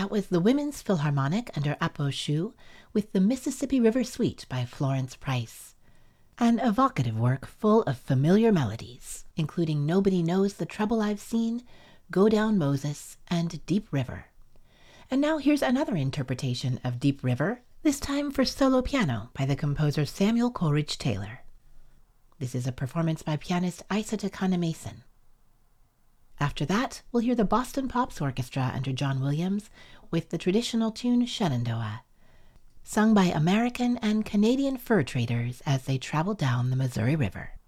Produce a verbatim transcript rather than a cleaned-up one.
that was the Women's Philharmonic under Apo Shu with the Mississippi River Suite by Florence Price. An evocative work full of familiar melodies, including Nobody Knows the Trouble I've Seen, Go Down Moses, and Deep River. And now here's another interpretation of Deep River, this time for solo piano by the composer Samuel Coleridge Taylor. This is a performance by pianist Isa Takana Mason. After that, we'll hear the Boston Pops Orchestra under John Williams with the traditional tune Shenandoah, sung by American and Canadian fur traders as they traveled down the Missouri River.